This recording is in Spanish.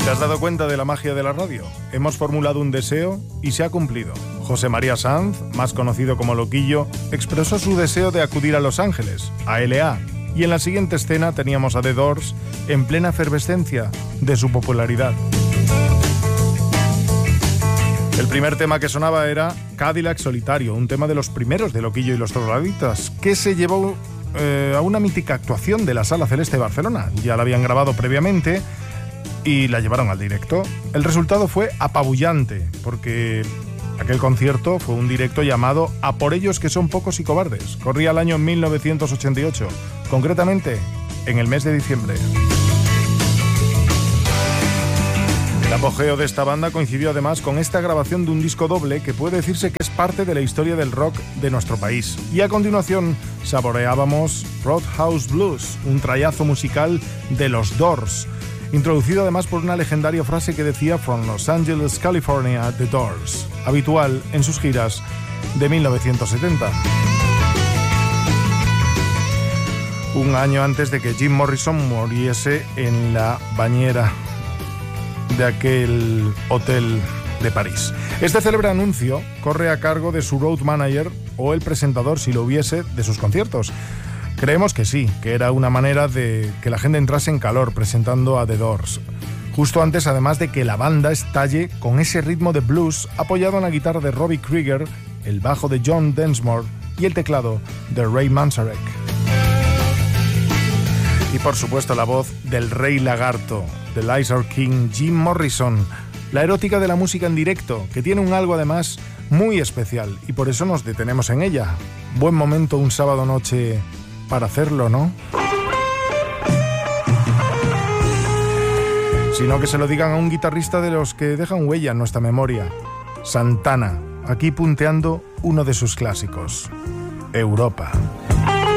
¿Te has dado cuenta de la magia de la radio? Hemos formulado un deseo y se ha cumplido. José María Sanz, más conocido como Loquillo, expresó su deseo de acudir a Los Ángeles, a L.A., y en la siguiente escena teníamos a The Doors en plena efervescencia de su popularidad. El primer tema que sonaba era Cadillac Solitario, un tema de los primeros de Loquillo y los Trogloditas, que se llevó a una mítica actuación de la Sala Celeste de Barcelona. Ya la habían grabado previamente y la llevaron al directo. El resultado fue apabullante, porque aquel concierto fue un directo llamado A por ellos que son pocos y cobardes. Corría el año 1988, concretamente en el mes de diciembre. El apogeo de esta banda coincidió además con esta grabación de un disco doble que puede decirse que es parte de la historia del rock de nuestro país. Y a continuación saboreábamos Roadhouse Blues, un trayazo musical de los Doors, introducido además por una legendaria frase que decía From Los Angeles, California, The Doors, habitual en sus giras de 1970. Un año antes de que Jim Morrison muriese en la bañera de aquel hotel de París. Este célebre anuncio corre a cargo de su road manager o el presentador, si lo hubiese, de sus conciertos. Creemos que sí, que era una manera de que la gente entrase en calor presentando a The Doors. Justo antes, además, de que la banda estalle con ese ritmo de blues apoyado en la guitarra de Robbie Krieger, el bajo de John Densmore y el teclado de Ray Manzarek. Y por supuesto la voz del Rey Lagarto, del Lizard King, Jim Morrison, la erótica de la música en directo, que tiene un algo además muy especial y por eso nos detenemos en ella. Buen momento un sábado noche para hacerlo, ¿no? Sino que se lo digan a un guitarrista de los que dejan huella en nuestra memoria, Santana, aquí punteando uno de sus clásicos, Europa.